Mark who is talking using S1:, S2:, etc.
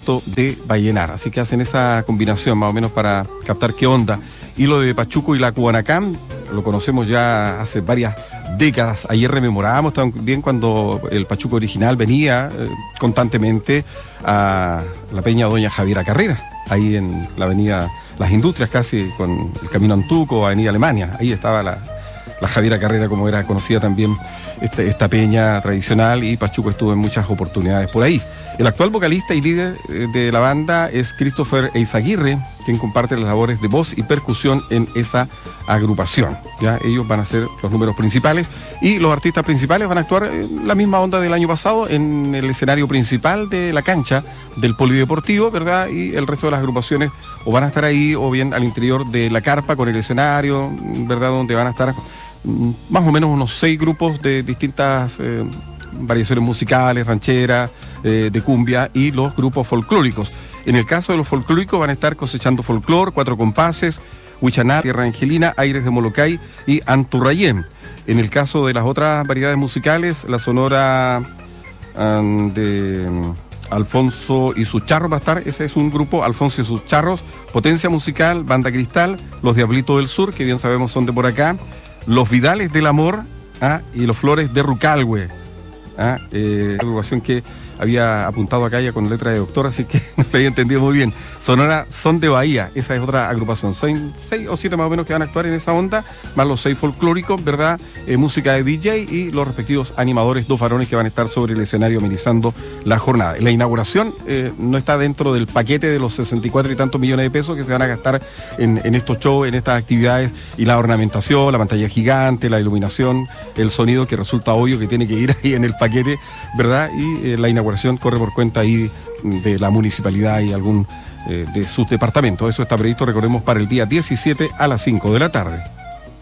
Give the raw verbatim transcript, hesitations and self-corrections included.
S1: departamento de Vallenar. Así que hacen esa combinación más o menos para captar qué onda. Y lo de Pachuco y la Cubanacán, lo conocemos ya hace varias décadas. Ayer rememorábamos también cuando el Pachuco original venía eh, constantemente a la Peña Doña Javiera Carrera, ahí en la avenida Las Industrias, casi con el camino Antuco, avenida Alemania. Ahí estaba la, la Javiera Carrera, como era conocida también esta, esta peña tradicional, y Pachuco estuvo en muchas oportunidades por ahí. El actual vocalista y líder de la banda es Christopher Eizaguirre, quien comparte las labores de voz y percusión en esa agrupación. Ya ellos van a ser los números principales y los artistas principales van a actuar en la misma onda del año pasado en el escenario principal de la cancha del Polideportivo, ¿verdad? Y el resto de las agrupaciones o van a estar ahí o bien al interior de la carpa con el escenario, ¿verdad? Donde van a estar más o menos unos seis grupos de distintas eh, variaciones musicales, rancheras, eh, de cumbia y los grupos folclóricos. En el caso de los folclóricos van a estar Cosechando Folclor, Cuatro Compases, Huichaná, Tierra Angelina, Aires de Molocay y Anturrayén. En el caso de las otras variedades musicales, la Sonora um, de um, Alfonso y sus Charros va a estar, ese es un grupo, Alfonso y sus Charros, Potencia Musical, Banda Cristal, Los Diablitos del Sur, que bien sabemos son de por acá, Los Vidales del Amor, ¿ah? Y Los Flores de Rucalhue. ¿Ah? Eh, agrupación que había apuntado acá ya con letra de doctor, así que no lo había entendido muy bien. Sonora Son de Bahía, esa es otra agrupación. Son seis o siete más o menos que van a actuar en esa onda, más los seis folclóricos, ¿verdad? Eh, música de D J y los respectivos animadores, dos varones que van a estar sobre el escenario amenizando la jornada. La inauguración eh, no está dentro del paquete de los sesenta y cuatro y tantos millones de pesos que se van a gastar en, en estos shows, en estas actividades, y la ornamentación, la pantalla gigante, la iluminación, el sonido, que resulta obvio que tiene que ir ahí en el paquete, ¿verdad? Y eh, la inauguración corre por cuenta ahí de la municipalidad y algún eh, de sus departamentos. Eso está previsto, recordemos, para el día diecisiete a las cinco de la tarde.